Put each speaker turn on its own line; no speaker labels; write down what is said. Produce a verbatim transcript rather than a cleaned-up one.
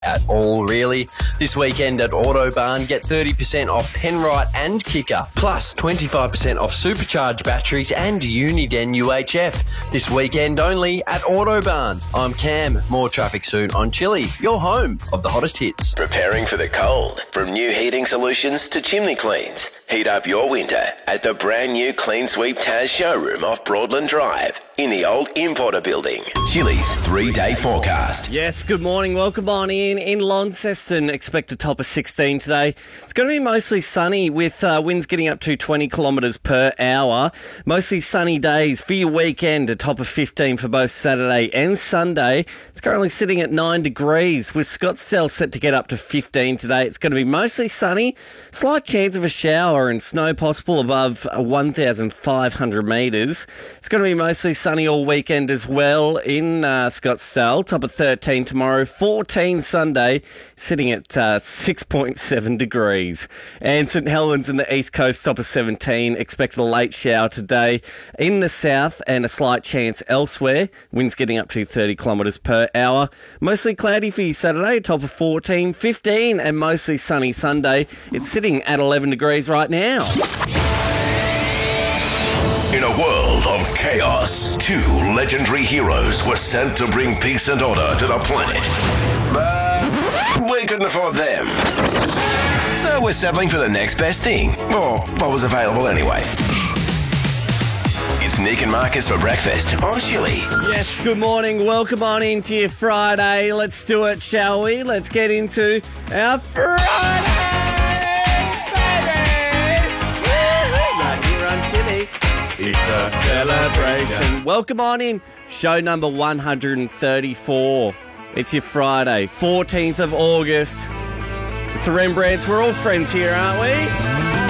at all, really. This weekend at Autobarn, get thirty percent off Penrite and Kicker, plus twenty-five percent off supercharged batteries and Uniden U H F. This weekend only at Autobarn. I'm Cam. More traffic soon on Chili, your home of the hottest hits.
Preparing for the cold. From new heating solutions to chimney cleans. Heat up your winter at the brand new Clean Sweep Taz showroom off Broadland Drive in the old Importer building. Chili's three-day forecast.
Yes, good morning. Welcome on in. In Launceston, expect a top of sixteen today. It's going to be mostly sunny with uh, winds getting up to twenty kilometres per hour. Mostly sunny days for your weekend, a top of fifteen for both Saturday and Sunday. It's currently sitting at nine degrees with Scottsdale set to get up to fifteen today. It's going to be mostly sunny. Slight chance of a shower and snow possible above one thousand five hundred metres. It's going to be mostly sunny all weekend as well in uh, Scottsdale. Top of thirteen tomorrow, fourteen Sunday, sitting at uh, six point seven degrees. And St Helens in the east coast, top of seventeen. Expect a late shower today in the south and a slight chance elsewhere. Winds getting up to thirty kilometres per hour. Mostly cloudy for you Saturday, top of fourteen, fifteen and mostly sunny Sunday. It's sitting at eleven degrees right now.
In a world of chaos, two legendary heroes were sent to bring peace and order to the planet. But we couldn't afford them. So we're settling for the next best thing, or what was available anyway. It's Nick and Marcus for breakfast on Chili.
Yes, good morning. Welcome on into your Friday. Let's do it, shall we? Let's get into our Friday, baby. Right here on Chili. It's a celebration. Welcome on in. Show number one hundred thirty-four. It's your Friday, fourteenth of August. It's the Rembrandts. We're all friends here, aren't we?